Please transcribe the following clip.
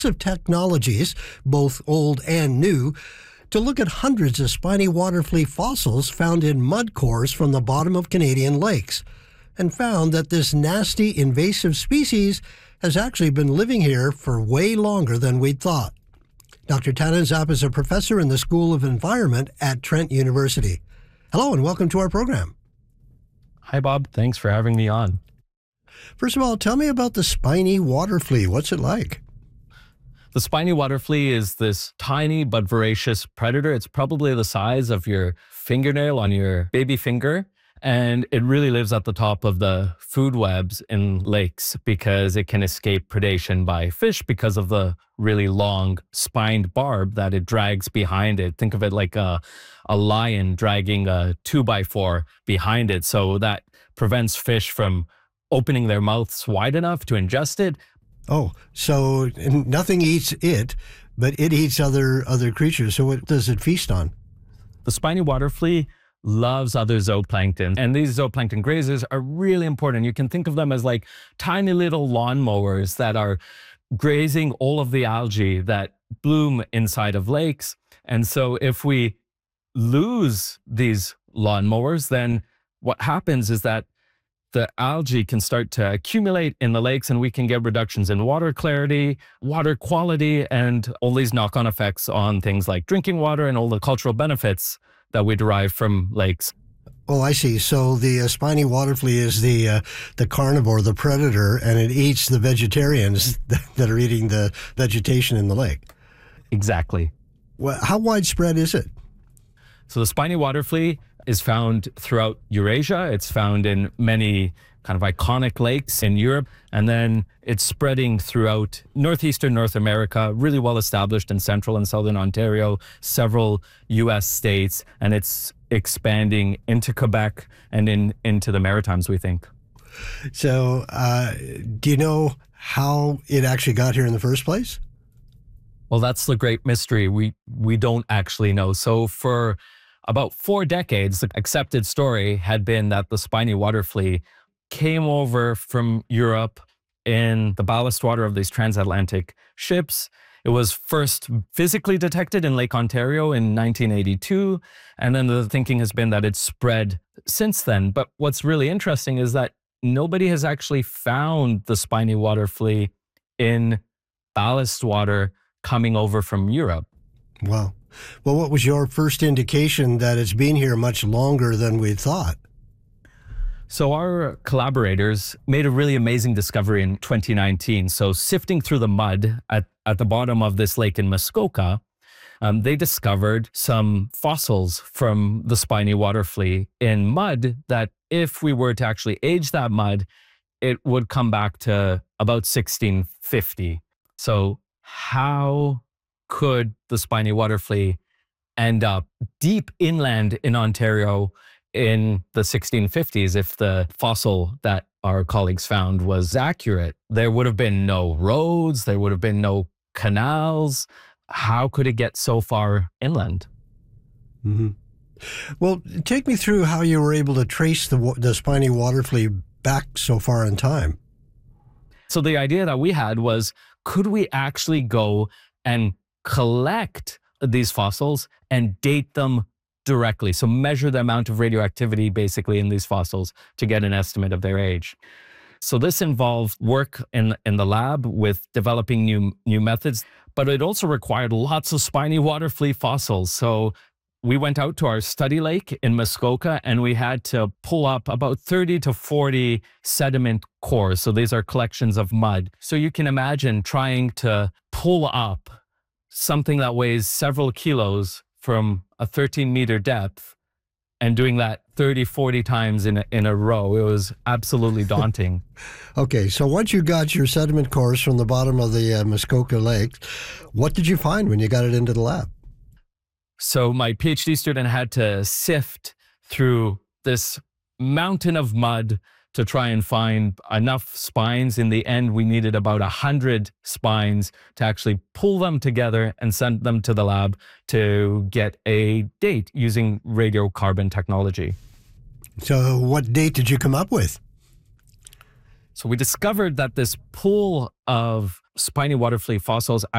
of technologies, both old and new, to look at hundreds of spiny water flea fossils found in mud cores from the bottom of Canadian lakes, and found that this nasty invasive species has actually been living here for way longer than we'd thought. Dr. Tannen Zap is a professor in the School of Environment at Trent University. Hello and welcome to our program. Hi, Bob. Thanks for having me on. First of all, tell me about the spiny water flea. What's it like? The spiny water flea is this tiny but voracious predator. It's probably the size of your fingernail on your baby finger. And it really lives at the top of the food webs in lakes because it can escape predation by fish because of the really long spined barb that it drags behind it. Think of it like a lion dragging a 2x4 behind it. So that prevents fish from opening their mouths wide enough to ingest it. Oh, so nothing eats it, but it eats other creatures. So what does it feast on? The spiny water flea loves other zooplankton, and these zooplankton grazers are really important. You can think of them as like tiny little lawnmowers that are grazing all of the algae that bloom inside of lakes. And so if we lose these lawnmowers, then what happens is that the algae can start to accumulate in the lakes, and we can get reductions in water clarity, water quality, and all these knock-on effects on things like drinking water and all the cultural benefits that we derive from lakes. Oh, I see. So the spiny water flea is the carnivore, the predator, and it eats the vegetarians that are eating the vegetation in the lake. Exactly. Well, how widespread is it? So the spiny water flea is found throughout Eurasia. It's found in many kind of iconic lakes in Europe, and then it's spreading throughout northeastern North America, really well established in central and southern Ontario, several U.S. states, and it's expanding into Quebec and into the Maritimes, we think. So do you know how it actually got here in the first place? Well, that's the great mystery. We don't actually know. So for about 4 decades, the accepted story had been that the spiny water flea came over from Europe in the ballast water of these transatlantic ships. It was first physically detected in Lake Ontario in 1982, and then the thinking has been that it's spread since then. But what's really interesting is that nobody has actually found the spiny water flea in ballast water coming over from Europe. Wow. Well, what was your first indication that it's been here much longer than we thought? So our collaborators made a really amazing discovery in 2019. So sifting through the mud at the bottom of this lake in Muskoka, they discovered some fossils from the spiny water flea in mud that if we were to actually age that mud, it would come back to about 1650. So how could the spiny water flea end up deep inland in Ontario in the 1650s if the fossil that our colleagues found was accurate? There would have been no roads, there would have been no canals. How could it get so far inland? Mm-hmm. Well, take me through how you were able to trace the spiny water flea back so far in time. So the idea that we had was, could we actually go and collect these fossils and date them directly? So measure the amount of radioactivity basically in these fossils to get an estimate of their age. So this involved work in the lab with developing new methods, but it also required lots of spiny water flea fossils. So we went out to our study lake in Muskoka and we had to pull up about 30 to 40 sediment cores. So these are collections of mud. So you can imagine trying to pull up something that weighs several kilos from a 13-meter depth and doing that 30, 40 times in a row. It was absolutely daunting. Okay, so once you got your sediment cores from the bottom of the Muskoka Lake, what did you find when you got it into the lab? So my PhD student had to sift through this mountain of mud to try and find enough spines. In the end, we needed about 100 spines to actually pull them together and send them to the lab to get a date using radiocarbon technology. So what date did you come up with? So we discovered that this pool of spiny water flea fossils